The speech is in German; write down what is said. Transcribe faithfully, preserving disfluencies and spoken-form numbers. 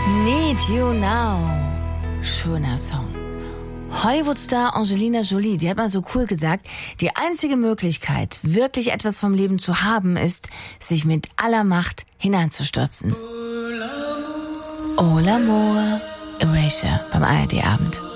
Need You Now. Schöner Song. Hollywood-Star Angelina Jolie, die hat mal so cool gesagt, die einzige Möglichkeit, wirklich etwas vom Leben zu haben, ist, sich mit aller Macht hineinzustürzen. Oh l'amour. Erasure beim A R D-Abend.